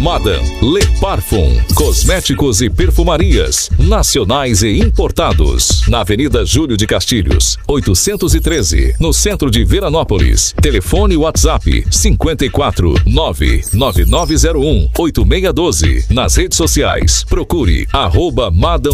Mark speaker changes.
Speaker 1: Madame Le Parfum, cosméticos e perfumarias, nacionais e importados. Na Avenida Júlio de Castilhos, 813, no centro de Veranópolis. Telefone WhatsApp 54 99901 8612. Nas redes sociais, procure @Madame